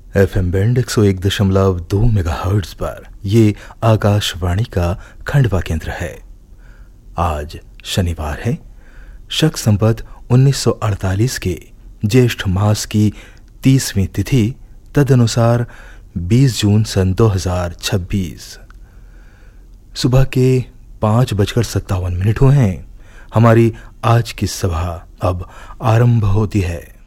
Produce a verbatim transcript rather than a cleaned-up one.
F M band एक सौ एक दशमलव दो मेगाहर्ट्ज पर ये आकाशवाणी का खंडवा केंद्र है। आज शनिवार है, शक संवत उन्नीस सौ अड़तालीस के ज्येष्ठ मास की तीसवीं तिथि, तदनुसार बीस जून सन दो हजार छब्बीस। सुबह के पाँच बजकर सत्तावन मिनट हुए हैं। हमारी आज की सभा अब आरंभ होती है।